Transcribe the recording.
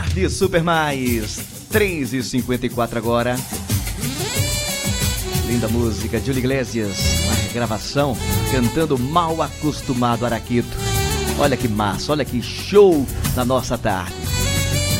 tarde, Super Mais. 3h54 agora. Linda música, Júlio Iglesias, uma regravação, cantando Mal Acostumado Araquito. Olha que massa, olha que show na nossa tarde.